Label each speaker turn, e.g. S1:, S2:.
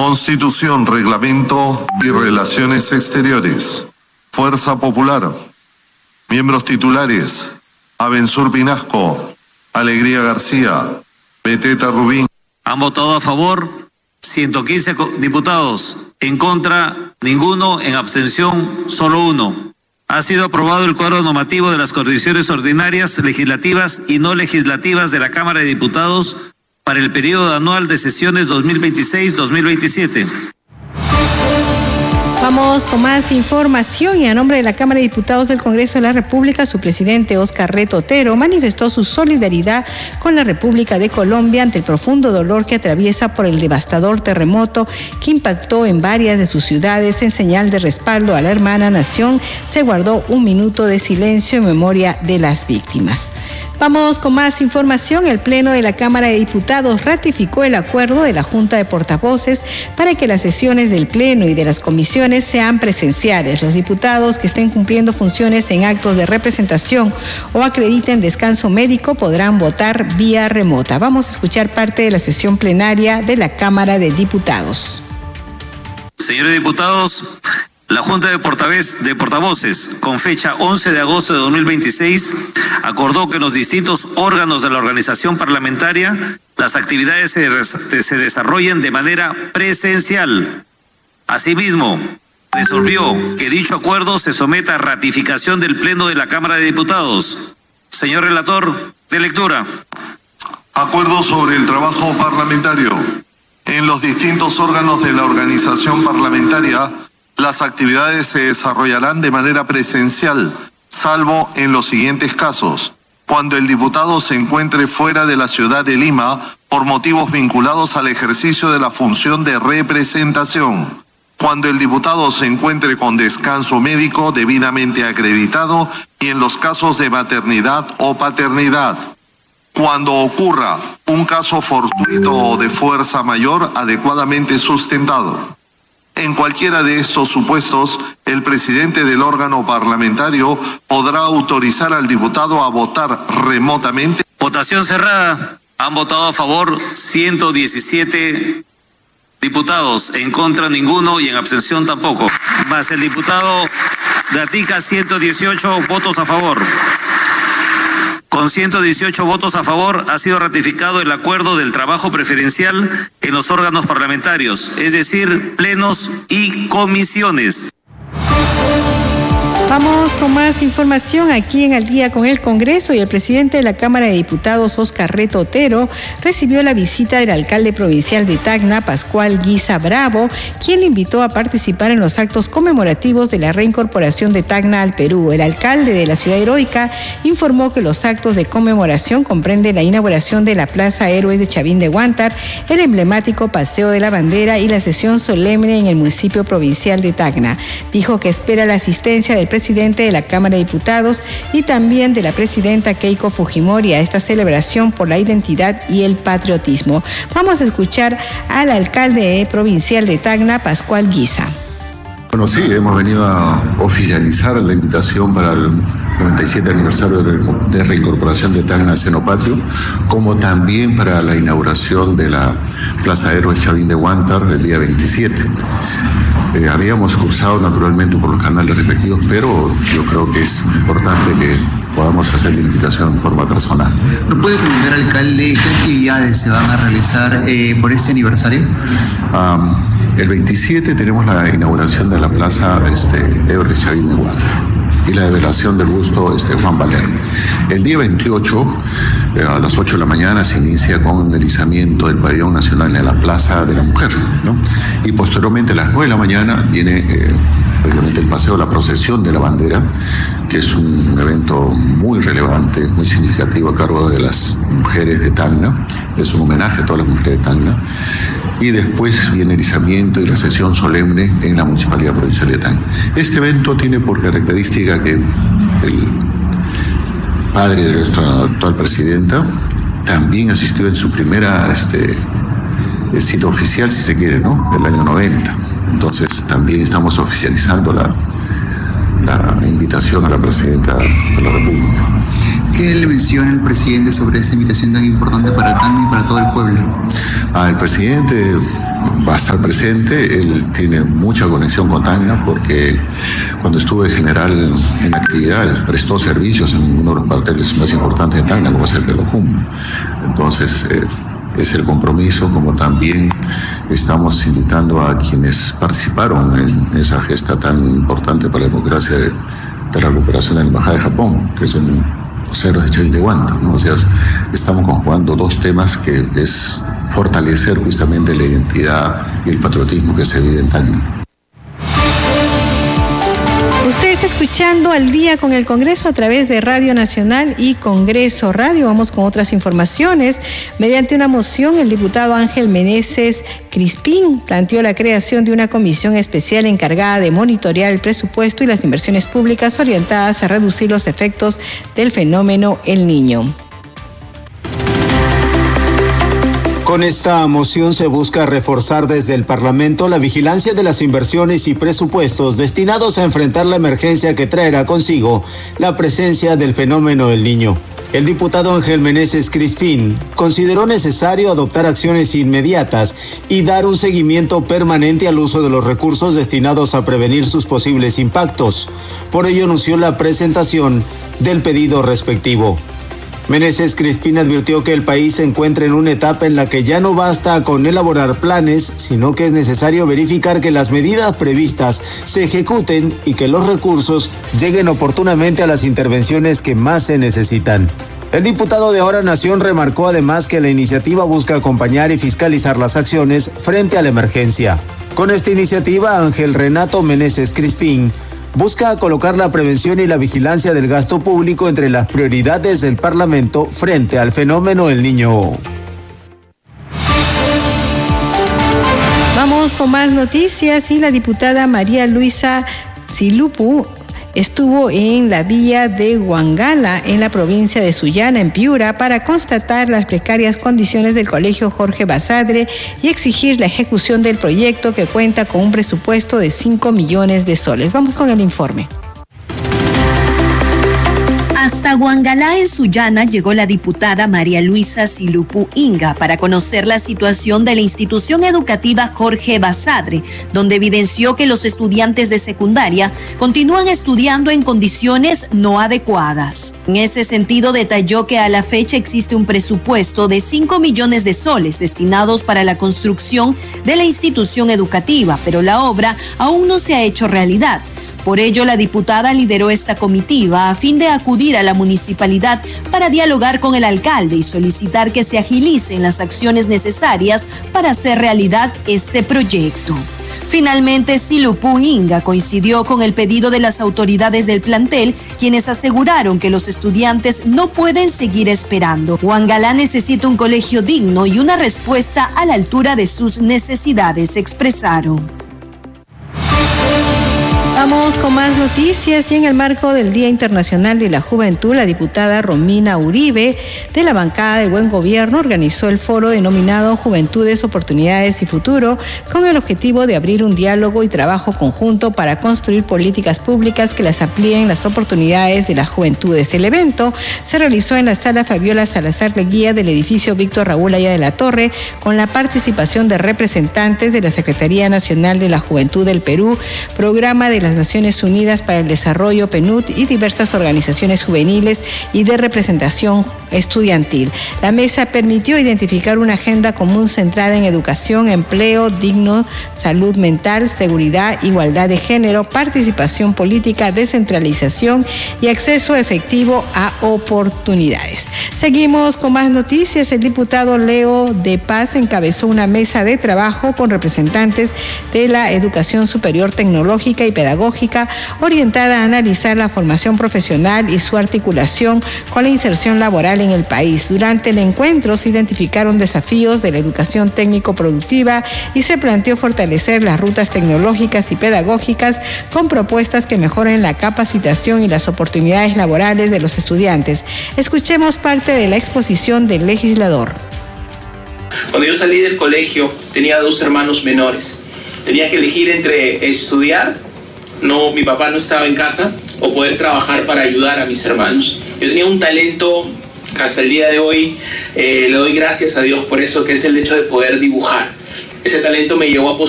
S1: Constitución, Reglamento y Relaciones Exteriores. Fuerza Popular. Miembros titulares: Abensur Pinasco, Alegría García, Beteta Rubín.
S2: Han votado a favor 115 diputados, en contra ninguno, en abstención solo uno. Ha sido aprobado el cuadro normativo de las comisiones ordinarias, legislativas y no legislativas de la Cámara de Diputados para el periodo anual de sesiones 2026-2027.
S3: Vamos con más información y a nombre de la Cámara de Diputados del Congreso de la República, su presidente Óscar Reto Otero manifestó su solidaridad con la República de Colombia ante el profundo dolor que atraviesa por el devastador terremoto que impactó en varias de sus ciudades. En señal de respaldo a la hermana nación, se guardó un minuto de silencio en memoria de las víctimas. Vamos con más información. El Pleno de la Cámara de Diputados ratificó el acuerdo de la Junta de Portavoces para que las sesiones del Pleno y de las comisiones sean presenciales. Los diputados que estén cumpliendo funciones en actos de representación o acrediten descanso médico podrán votar vía remota. Vamos a escuchar parte de la sesión plenaria de la Cámara de Diputados.
S2: Señores diputados, la Junta de Portavoces, con fecha 11 de agosto de 2026, acordó que en los distintos órganos de la organización parlamentaria las actividades se desarrollen de manera presencial. Asimismo, resolvió que dicho acuerdo se someta a ratificación del Pleno de la Cámara de Diputados. Señor relator, de lectura.
S1: Acuerdo sobre el trabajo parlamentario. En los distintos órganos de la organización parlamentaria, las actividades se desarrollarán de manera presencial, salvo en los siguientes casos: cuando el diputado se encuentre fuera de la ciudad de Lima por motivos vinculados al ejercicio de la función de representación; cuando el diputado se encuentre con descanso médico debidamente acreditado y en los casos de maternidad o paternidad; cuando ocurra un caso fortuito o de fuerza mayor adecuadamente sustentado. En cualquiera de estos supuestos, el presidente del órgano parlamentario podrá autorizar al diputado a votar remotamente.
S2: Votación cerrada. Han votado a favor 117 diputados, en contra ninguno y en abstención tampoco. Más el diputado Gatica, 118 votos a favor. Con 118 votos a favor, ha sido ratificado el acuerdo del trabajo preferencial en los órganos parlamentarios, es decir, plenos y comisiones.
S3: Vamos con más información aquí en Al Día con el Congreso, y el presidente de la Cámara de Diputados, Óscar Reto Otero, recibió la visita del alcalde provincial de Tacna, Pascual Guisa Bravo, quien le invitó a participar en los actos conmemorativos de la reincorporación de Tacna al Perú. El alcalde de la ciudad heroica informó que los actos de conmemoración comprenden la inauguración de la Plaza Héroes de Chavín de Huántar, el emblemático Paseo de la Bandera y la sesión solemne en el municipio provincial de Tacna. Dijo que espera la asistencia del presidente de la Cámara de Diputados y también de la presidenta Keiko Fujimori a esta celebración por la identidad y el patriotismo. Vamos a escuchar al alcalde provincial de Tacna, Pascual Guisa.
S4: Bueno, sí, hemos venido a oficializar la invitación para el 97 aniversario de reincorporación de Tacna al seno patrio, como también para la inauguración de la Plaza Héroes Chavín de Huántar el día 27. Habíamos cursado naturalmente por los canales respectivos, pero yo creo que es importante que podamos hacer la invitación en forma personal.
S5: ¿No puede comentar, alcalde, qué actividades se van a realizar por este aniversario?
S4: El 27 tenemos la inauguración de la Plaza Héroes Chavín de Huántar y la develación del busto Juan Valer. El día 28, a las 8 de la mañana, se inicia con el izamiento del pabellón nacional en la Plaza de la Mujer, ¿no? Y posteriormente a las 9 de la mañana viene precisamente el paseo, la procesión de la bandera, que es un evento muy relevante, muy significativo a cargo de las mujeres de Tacna. Es un homenaje a todas las mujeres de Tacna. Y después viene el izamiento y la sesión solemne en la Municipalidad Provincial de Tacna. Este evento tiene por característica que el padre de nuestra actual presidenta también asistió en su primera cita oficial, si se quiere, ¿no?, del año 90. Entonces también estamos oficializando la invitación a la presidenta de la República.
S5: ¿Qué le menciona el presidente sobre esta invitación tan importante para Tacna y para todo el pueblo?
S4: El presidente va a estar presente. Él tiene mucha conexión con Tacna porque cuando estuvo de general en actividades prestó servicios en uno de los cuarteles más importantes de Tacna, como es el Pelocum. Entonces es el compromiso, como también estamos invitando a quienes participaron en esa gesta tan importante para la democracia de la recuperación de la Embajada de Japón, que son los héroes de Chavitehuanta, ¿no? O sea, estamos conjugando dos temas que es fortalecer justamente la identidad y el patriotismo que se vive en Tacna.
S3: Usted está escuchando Al Día con el Congreso a través de Radio Nacional y Congreso Radio. Vamos con otras informaciones. Mediante una moción, el diputado Ángel Meneses Crispín planteó la creación de una comisión especial encargada de monitorear el presupuesto y las inversiones públicas orientadas a reducir los efectos del fenómeno El Niño.
S6: Con esta moción se busca reforzar desde el Parlamento la vigilancia de las inversiones y presupuestos destinados a enfrentar la emergencia que traerá consigo la presencia del fenómeno El Niño. El diputado Ángel Meneses Crispín consideró necesario adoptar acciones inmediatas y dar un seguimiento permanente al uso de los recursos destinados a prevenir sus posibles impactos. Por ello anunció la presentación del pedido respectivo. Meneses Crispín advirtió que el país se encuentra en una etapa en la que ya no basta con elaborar planes, sino que es necesario verificar que las medidas previstas se ejecuten y que los recursos lleguen oportunamente a las intervenciones que más se necesitan. El diputado de Ahora Nación remarcó además que la iniciativa busca acompañar y fiscalizar las acciones frente a la emergencia. Con esta iniciativa, Ángel Renato Meneses Crispín busca colocar la prevención y la vigilancia del gasto público entre las prioridades del Parlamento frente al fenómeno El Niño.
S3: Vamos con más noticias y la diputada María Luisa Silupu estuvo en la villa de Huangala, en la provincia de Sullana, en Piura, para constatar las precarias condiciones del colegio Jorge Basadre y exigir la ejecución del proyecto que cuenta con un presupuesto de 5 millones de soles. Vamos con el informe.
S7: Hasta Huangala, en Sullana, llegó la diputada María Luisa Silupu Inga para conocer la situación de la institución educativa Jorge Basadre, donde evidenció que los estudiantes de secundaria continúan estudiando en condiciones no adecuadas. En ese sentido, detalló que a la fecha existe un presupuesto de 5 millones de soles destinados para la construcción de la institución educativa, pero la obra aún no se ha hecho realidad. Por ello, la diputada lideró esta comitiva a fin de acudir a la municipalidad para dialogar con el alcalde y solicitar que se agilicen las acciones necesarias para hacer realidad este proyecto. Finalmente, Silupu Inga coincidió con el pedido de las autoridades del plantel, quienes aseguraron que los estudiantes no pueden seguir esperando. Huangala necesita un colegio digno y una respuesta a la altura de sus necesidades, expresaron.
S3: Vamos con más noticias y en el marco del Día Internacional de la Juventud, la diputada Romina Uribe de la bancada del Buen Gobierno organizó el foro denominado Juventudes, Oportunidades y Futuro con el objetivo de abrir un diálogo y trabajo conjunto para construir políticas públicas que las amplíen las oportunidades de las juventudes. El evento se realizó en la sala Fabiola Salazar Leguía del edificio Víctor Raúl Aya de la Torre con la participación de representantes de la Secretaría Nacional de la Juventud del Perú, Programa de las Naciones Unidas para el Desarrollo, PNUD, y diversas organizaciones juveniles y de representación estudiantil. La mesa permitió identificar una agenda común centrada en educación, empleo digno, salud mental, seguridad, igualdad de género, participación política, descentralización y acceso efectivo a oportunidades. Seguimos con más noticias. El diputado Leo de Paz encabezó una mesa de trabajo con representantes de la educación superior tecnológica y pedagógica orientada a analizar la formación profesional y su articulación con la inserción laboral en el país. Durante el encuentro se identificaron desafíos de la educación técnico-productiva y se planteó fortalecer las rutas tecnológicas y pedagógicas con propuestas que mejoren la capacitación y las oportunidades laborales de los estudiantes. Escuchemos parte de la exposición del legislador.
S8: Cuando yo salí del colegio tenía 2 hermanos menores. Tenía que elegir entre estudiar, mi papá no estaba en casa, o poder trabajar para ayudar a mis hermanos. Yo tenía un talento que hasta el día de hoy le doy gracias a Dios por eso, que es el hecho de poder dibujar. Ese talento me llevó a